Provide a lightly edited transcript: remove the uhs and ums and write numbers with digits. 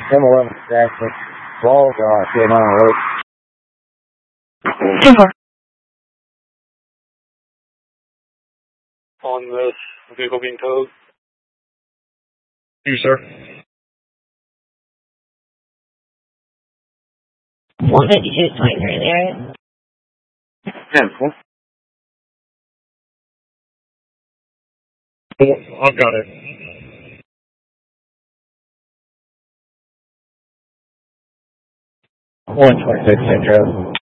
M11 Jackson. Long gone. Still not alert. 10-4. On this vehicle being towed. You, sir. 152.23 there. 10-4. I've got it. 126 Central.